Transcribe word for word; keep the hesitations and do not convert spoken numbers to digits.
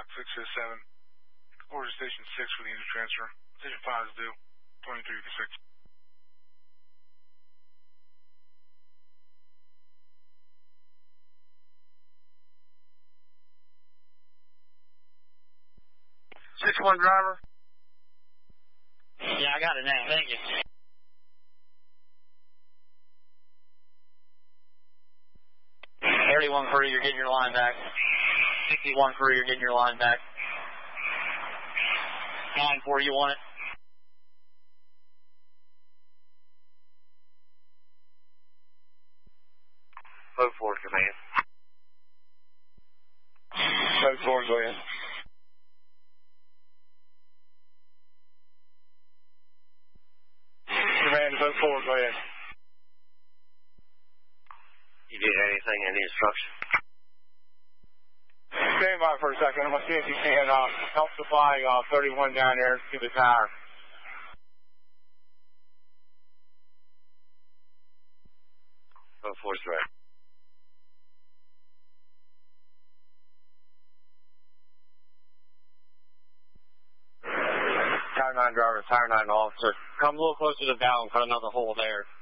Fox six six seven. Order Station six for the engine transfer. Station five is due. twenty-three to six. six one driver. Yeah, I got it now. Thank you. thirty-one crew, you're getting your line back. sixty-one crew, you're getting your line back. nine four, you want it? Code four, command. Code four, go ahead. Command, code four, go ahead. You need anything, any instruction? Stand by for a second. I'm going to see if you can uh, help supply uh, thirty-one down there to the tower. Code four's ready. Tower nine driver, Tower nine officer. Come a little closer to the bow and cut another hole there.